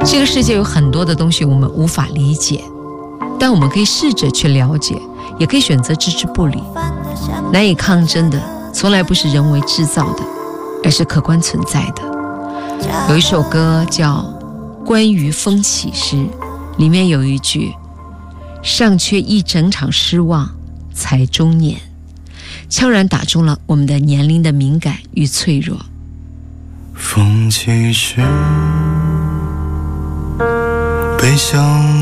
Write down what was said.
这个世界有很多的东西我们无法理解，但我们可以试着去了解，也可以选择置之不理。难以抗争的从来不是人为制造的，而是客观存在的。有一首歌叫《关于风起时》，里面有一句：尚缺一整场失望才中年，悄然打中了我们的年龄的敏感与脆弱。 风起时，悲伤